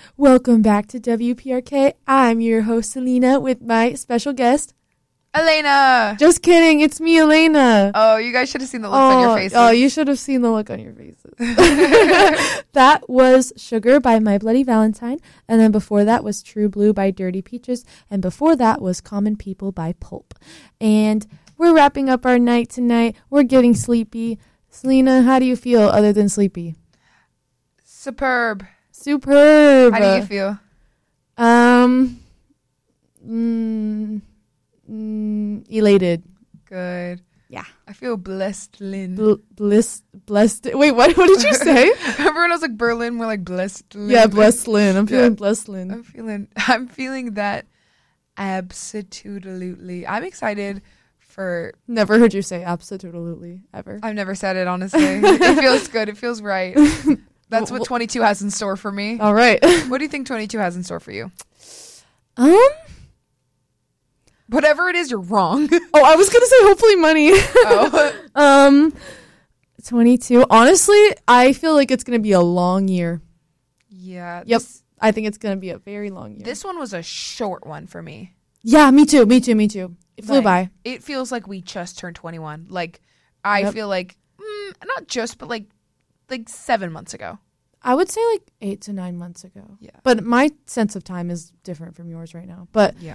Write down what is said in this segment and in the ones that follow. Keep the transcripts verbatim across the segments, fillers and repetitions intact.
Welcome back to W P R K. I'm your host, Selena, with my special guest, Elena. Just kidding. It's me, Elena. Oh, you guys should have seen the looks oh, on your faces. Oh, you should have seen the look on your faces. That was Sugar by My Bloody Valentine. And then before that was True Blue by Dirty Peaches. And before that was Common People by Pulp. And we're wrapping up our night tonight. We're getting sleepy. Selena, how do you feel other than sleepy? Superb. Superb. How do you feel? Um, mm, mm, elated. Good. Yeah. I feel blessed, Lynn. Bl- blessed, blessed. Wait, what? What did you say? Remember when I was like Berlin? We're like blessed, Lynn. Yeah, blessed Lynn. I'm feeling Yeah. blessed Lynn. I'm feeling. I'm feeling that. Absolutely. I'm excited for. Never heard you say absolutely ever. I've never said it honestly. It feels good. It feels right. That's what twenty-two has in store for me. All right. What do you think twenty-two has in store for you? Um. Whatever it is, you're wrong. Oh, I was gonna say hopefully money. Oh. um, twenty-two. Honestly, I feel like it's gonna be a long year. Yeah. Yep. This, I think it's gonna be a very long year. this one was a short one for me. Yeah, me too. Me too. Me too. It flew Like, by. It feels like we just turned twenty-one. Like, I Yep. feel like, mm, not just, but like, like seven months ago. I would say like eight to nine months ago. Yeah. But my sense of time is different from yours right now. But Yeah.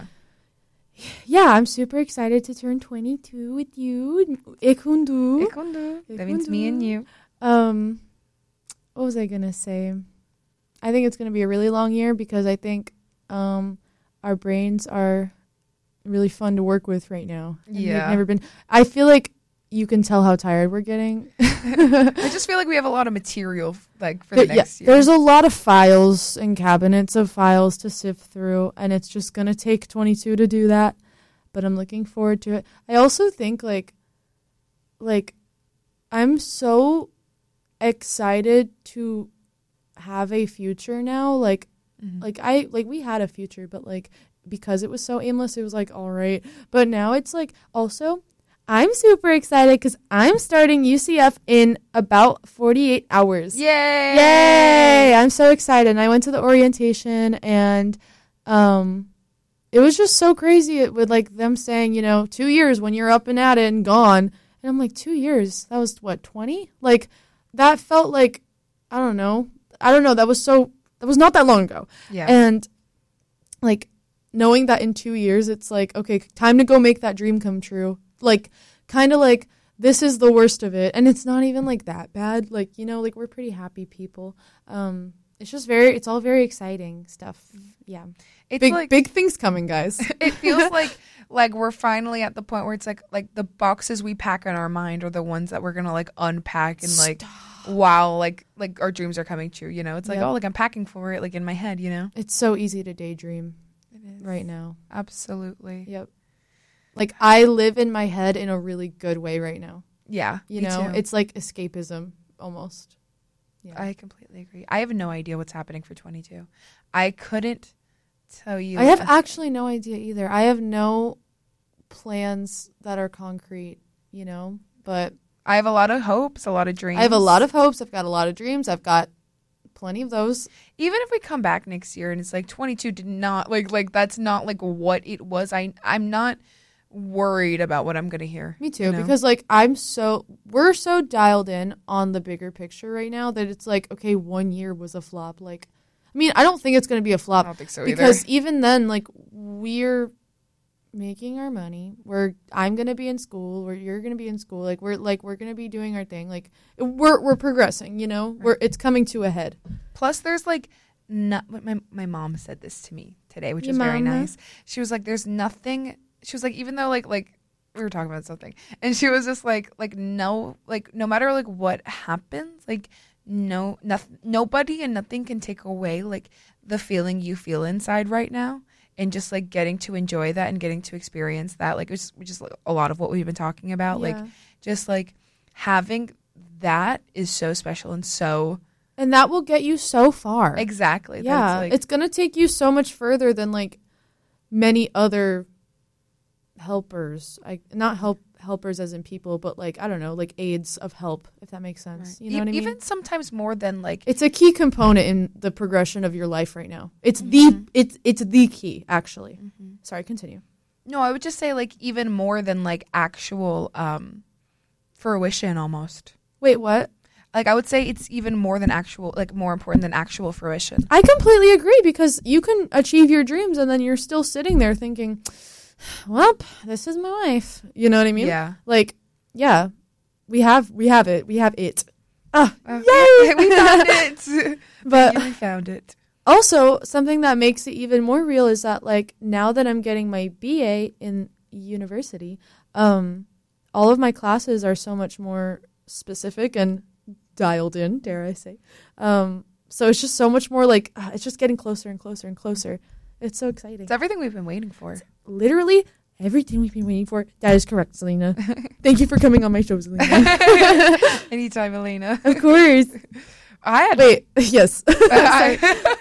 yeah, I'm super excited to turn twenty-two with you. Ekundu. That means me and you. Um, what was I gonna say? I think it's gonna be a really long year because I think um our brains are really fun to work with right now. And they've Yeah. never been. I feel like you can tell how tired we're getting. I just feel like we have a lot of material, like, for the There- next yeah, year. There's a lot of files and cabinets of files to sift through, and it's just going to take twenty-two to do that, but I'm looking forward to it. I also think, like, like, I'm so excited to have a future now. Like, Mhm. like, I, like, we had a future, but, like, because it was so aimless, it was, like, all right. But now it's, like, also... I'm super excited because I'm starting U C F in about forty-eight hours. Yay! Yay! I'm so excited. And I went to the orientation and um, it was just so crazy it, with like them saying, you know, two years when you're up and at it and gone. And I'm like, two years? That was what, twenty? Like that felt like, I don't know. I don't know. That was so, that was not that long ago. Yeah. And like knowing that in two years, it's like, okay, time to go make that dream come true. Like, kind of like, this is the worst of it. And it's not even, like, that bad. Like, you know, like, we're pretty happy people. Um, it's just very, it's all very exciting stuff. Yeah. It's big, like, big things coming, guys. it feels like, like, we're finally at the point where it's like, like, the boxes we pack in our mind are the ones that we're going to, like, unpack and, like, Stop. wow, like, like, our dreams are coming true, you know? It's like, Yep. oh, like, I'm packing for it, like, in my head, you know? It's so easy to daydream It is. right now. Absolutely. Yep. Like, I live in my head in a really good way right now. Yeah. You me know, too. it's like escapism almost. Yeah. I completely agree. I have no idea what's happening for twenty-two. I couldn't tell you. I have a- actually no idea either. I have no plans that are concrete, you know, but I have a lot of hopes, a lot of dreams. I have a lot of hopes. I've got a lot of dreams. I've got plenty of those. Even if we come back next year and it's like twenty-two did not like like that's not like what it was. I I'm not worried about what I'm gonna hear. Me too, you know? because like I'm so we're so dialed in on the bigger picture right now that it's like, okay, one year was a flop. Like, I mean, I don't think it's gonna be a I flop don't think so because either. even then, like we're making our money. We're I'm gonna be in school. Where you're gonna be in school. Like we're like we're gonna be doing our thing. Like we're we're progressing. You know, we're it's coming to a head. Plus, there's like not. My my mom said this to me today, which Your was very mama? nice. She was like, "There's nothing." She was like, even though like like we were talking about something, and she was just like like no like no matter like what happens, like no nothing nobody and nothing can take away like the feeling you feel inside right now, and just like getting to enjoy that and getting to experience that, like it's just like, a lot of what we've been talking about, like Yeah. just like having that is so special and so And that will get you so far. exactly Yeah, that's, like, it's gonna take you so much further than like many other helpers. I not help helpers as in people, but like, I don't know, like aids of help, if that makes sense. Right. You know E- what I mean? Even sometimes more than like It's a key component in the progression of your life right now. It's Mhm. the it's it's the key, actually. Mhm. Sorry, continue. No, I would just say like even more than like actual um fruition almost. Wait, what? Like I would say it's even more than actual like more important than actual fruition. I completely agree, because you can achieve your dreams and then you're still sitting there thinking, well, this is my life. You know what I mean? Yeah. Like, yeah, we have we have it. We have it. Ah, Uh, yay! we found it. But Yeah, we found it. also, something that makes it even more real is that, like, now that I'm getting my B A in university, um, all of my classes are so much more specific and dialed in, dare I say. Um, so it's just so much more like, uh, it's just getting closer and closer and closer. It's so exciting. It's everything we've been waiting for. Literally everything we've been waiting for. That is correct, Selena. Thank you for coming on my show, Selena. Anytime, Elena. Of course. I had Wait, yes. I-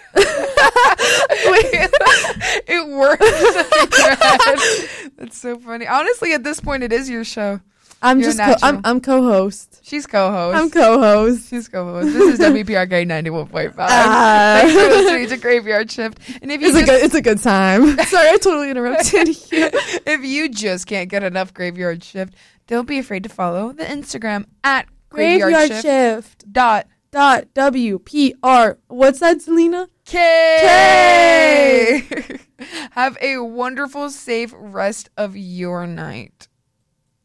Wait, it works. That's so funny. Honestly, at this point, it is your show. I'm You're just co- natural. I'm I'm co-host. She's co-host. I'm co-host. She's co-host. This is W P R K ninety-one point five. Ah. Thanks for listening to Graveyard Shift. And if you It's a just, good it's a good time. Sorry, I totally interrupted you. if you just can't get enough Graveyard Shift, don't be afraid to follow the Instagram at Graveyard, Graveyard Shift. shift. Dot Dot W P R. What's that, Selena? K. Have a wonderful, safe rest of your night.